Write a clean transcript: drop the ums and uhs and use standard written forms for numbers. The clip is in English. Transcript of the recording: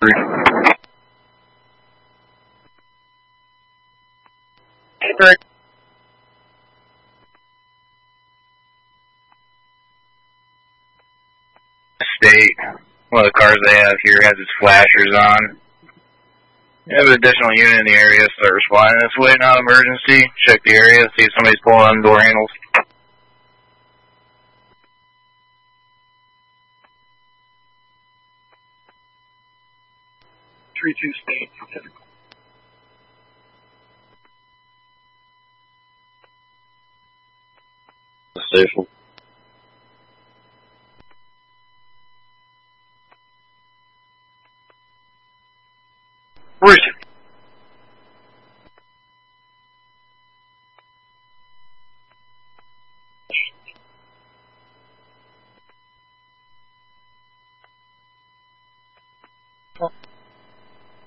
State. One of the cars they have here has its flashers on. You have an additional unit in the area, start responding this way, not emergency. Check the area, see if somebody's pulling on door handles. 3-2 state. Station. Rooster